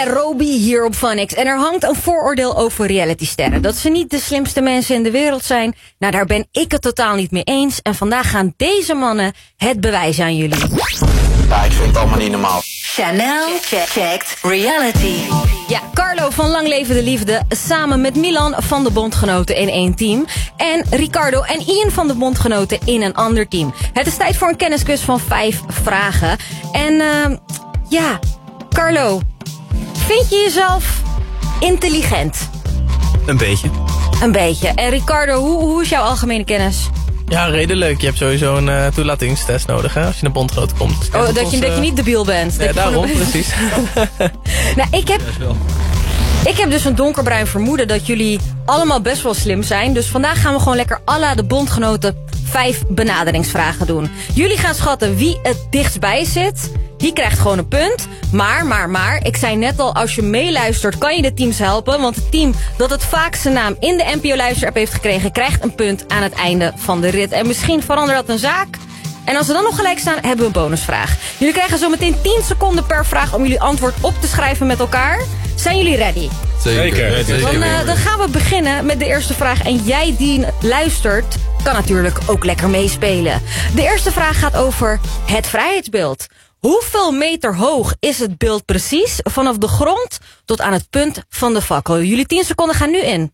ben Roby hier op Funix en er hangt een vooroordeel over realitysterren. Dat ze niet de slimste mensen in de wereld zijn. Nou, daar ben ik het totaal niet mee eens. En vandaag gaan deze mannen het bewijzen aan jullie. Ja, ik vind het allemaal niet normaal. Chanel checkt reality. Ja, Carlo van Lang Leven de Liefde samen met Milan van de Bondgenoten in één team. En Ricardo en Ian van de Bondgenoten in een ander team. Het is tijd voor een kennisquiz van 5 vragen. En ja, Carlo, vind je jezelf intelligent? Een beetje. Een beetje. En Ricardo, hoe is jouw algemene kennis? Ja, redelijk. Je hebt sowieso een toelatingstest nodig, hè, als je naar Bondgenoten komt. Dus dat je niet debiel bent. Ja, daarom, precies. Nou, ik heb dus een donkerbruin vermoeden dat jullie allemaal best wel slim zijn. Dus vandaag gaan we gewoon lekker à la de Bondgenoten 5 benaderingsvragen doen. Jullie gaan schatten wie het dichtstbij zit. Die krijgt gewoon een punt. Maar, ik zei net al, als je meeluistert kan je de teams helpen. Want het team dat het vaakst zijn naam in de NPO Luister-app heeft gekregen, krijgt een punt aan het einde van de rit. En misschien verandert dat een zaak. En als we dan nog gelijk staan, hebben we een bonusvraag. Jullie krijgen zo meteen 10 seconden per vraag om jullie antwoord op te schrijven met elkaar. Zijn jullie ready? Zeker. Dan gaan we beginnen met de eerste vraag. En jij die luistert, kan natuurlijk ook lekker meespelen. De eerste vraag gaat over het vrijheidsbeeld. Hoeveel meter hoog is het beeld precies vanaf de grond tot aan het punt van de fakkel? Jullie 10 seconden gaan nu in.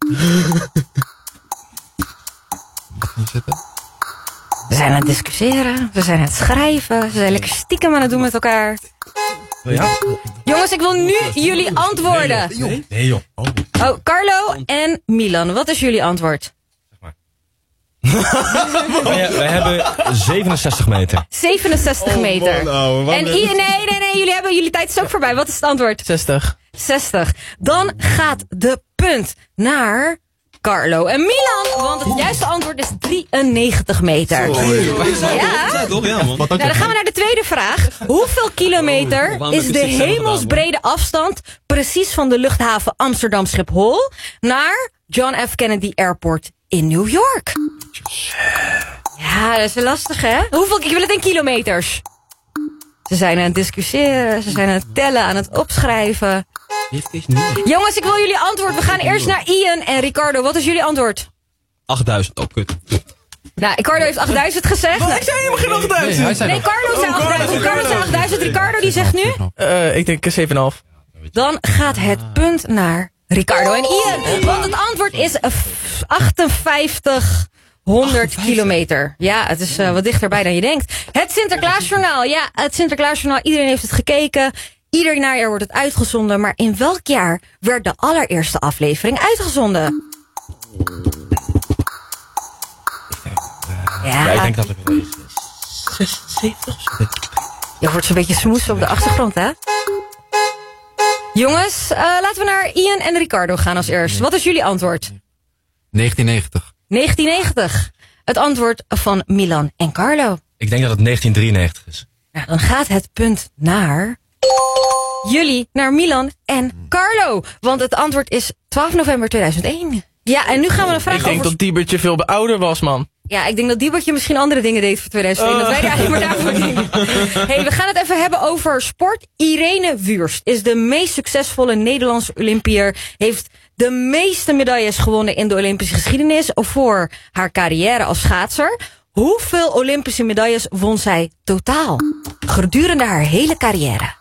We zijn aan het discussiëren, we zijn aan het schrijven, we zijn lekker stiekem aan het doen met elkaar. Ja? Jongens, ik wil nu jullie antwoorden. Nee joh. Oh, Carlo en Milan, wat is jullie antwoord? Wij hebben 67 meter. 67 meter. En nee, jullie tijd is ook voorbij. Wat is het antwoord? 60. Dan gaat de punt naar Carlo en Milan. Want het juiste antwoord is 93 meter. Ja. Nou, dan gaan we naar de tweede vraag. Hoeveel kilometer is de hemelsbrede afstand precies van de luchthaven Amsterdam Schiphol naar John F. Kennedy Airport in New York? Ja, dat is lastig, hè? Ik wil het in kilometers. Ze zijn aan het discussiëren, ze zijn aan het tellen, aan het opschrijven. Jongens, ik wil jullie antwoord. We gaan eerst naar Ian en Ricardo. Wat is jullie antwoord? 8000. Oh, kut. Nou, Ricardo heeft 8000 gezegd. Ik zei helemaal geen 8000. Nee, Carlo zei 8000. Carlo zei 8000. Ricardo die zegt nu? Ik denk 7,5. Dan gaat het punt naar Ricardo en Ian. Want het antwoord is 5800 kilometer. Ja, het is wat dichterbij dan je denkt. Het Sinterklaasjournaal. Ja, het Sinterklaasjournaal. Iedereen heeft het gekeken. Ieder najaar wordt het uitgezonden. Maar in welk jaar werd de allereerste aflevering uitgezonden? Ja, ik denk dat het 76? je wordt zo'n beetje smoes op de achtergrond, hè? Jongens, laten we naar Ian en Ricardo gaan als eerst. Wat is jullie antwoord? 1990. 1990. Het antwoord van Milan en Carlo. Ik denk dat het 1993 is. Nou, dan gaat het punt naar jullie, naar Milan en Carlo. Want het antwoord is 12 november 2001. Ja, en nu gaan we een vraag Ik denk dat Diebertje veel ouder was, man. Ja, ik denk dat Diebertje misschien andere dingen deed voor 2001. Dat wij er eigenlijk maar daarvoor dingen. Hey, we gaan het even hebben over sport. Irene Wüst is de meest succesvolle Nederlandse Olympiër. Heeft de meeste medailles gewonnen in de Olympische geschiedenis voor haar carrière als schaatser. Hoeveel Olympische medailles won zij totaal gedurende haar hele carrière?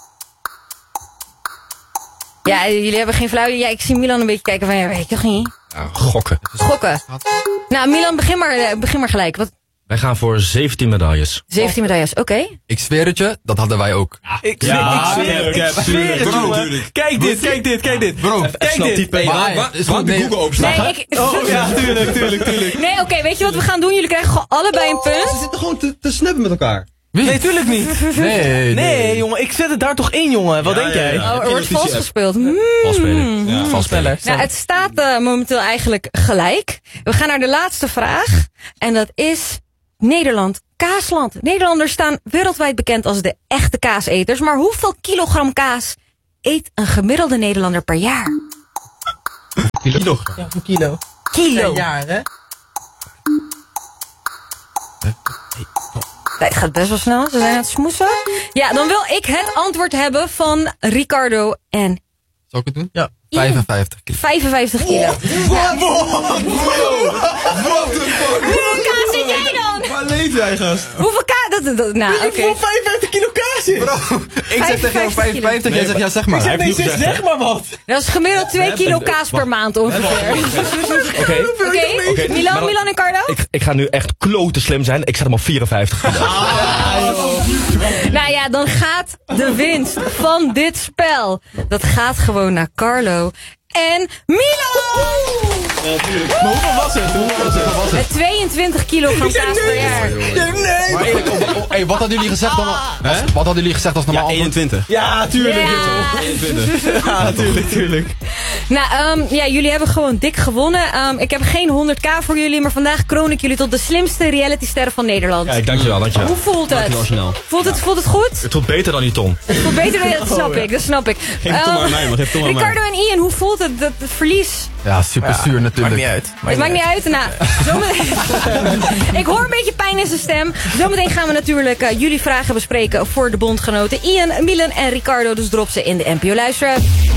Ja, jullie hebben geen flauw. Ja, ik zie Milan een beetje kijken van, ja, weet je toch niet? Ja, gokken. Nou, Milan, begin maar gelijk. Wat? Wij gaan voor 17 medailles. 17 medailles, oké. Ik zweer het je, dat hadden wij ook. Ik zweer het, jongen. Kijk dit. Bro, kijk dit. Waar de Google openstaan? Nee, Ja, tuurlijk. Nee, oké, weet je wat we gaan doen? Jullie krijgen gewoon allebei een punt. Ze zitten gewoon te snappen met elkaar. Nee, tuurlijk niet. Nee, jongen, ik zet het daar toch in, jongen. Wat denk jij? Oh, er wordt vals gespeeld. Valspeler. Nou, het staat momenteel eigenlijk gelijk. We gaan naar de laatste vraag. En dat is Nederland, kaasland. Nederlanders staan wereldwijd bekend als de echte kaaseters. Maar hoeveel kilogram kaas eet een gemiddelde Nederlander per jaar? Kilo. Ja, een kilo. Kilo. Per jaar, hè? Het gaat best wel snel. Ze zijn aan het smoesen. Ja, dan wil ik het antwoord hebben van Ricardo en Zal ik het doen? Ja. 55 kilo. 55 kilo. What the fuck? Hoeveel kaas zit jij dan? Waar leef jij, gast? Hoeveel kaas? Nou, oké. Ik voel 55 kilo kaas in. Bro, ik zeg tegen jou 55, jij zegt ja, zeg maar. Ik zeg maar wat. Dat is gemiddeld 2 kilo kaas per maand ongeveer. Oké, Milan en Carlo? Ik ga nu echt klote slim zijn. Ik zet hem op 54 kilo. Nou ja, dan gaat de winst van dit spel. Dat gaat gewoon naar Carlo en Milan! Maar hoeveel was het? Met 22 kilogram kaas per jaar. Nee! Maar eerlijk, hey, wat hadden jullie gezegd dan? Wat hadden jullie gezegd als normaal? 21. Ja, tuurlijk. Ja. 21. Ja, tuurlijk. Nou, ja, jullie hebben gewoon dik gewonnen. Ik heb geen 100k voor jullie, maar vandaag kroon ik jullie tot de slimste realitysterren van Nederland. Kijk, dankjewel. Hoe voelt het? Voelt het goed? Het voelt beter dan die ton. Het voelt beter dan dat snap ik. Geef Tom maar mij, maar geef Tom maar mij. Ricardo en Ian, hoe voelt het verlies? Ja, super zuur natuurlijk. Het maakt niet uit. Nou, ik hoor een beetje pijn in zijn stem. Zometeen gaan we natuurlijk jullie vragen bespreken voor de bondgenoten. Ian, Milan en Ricardo, dus drop ze in de NPO Luisteraar.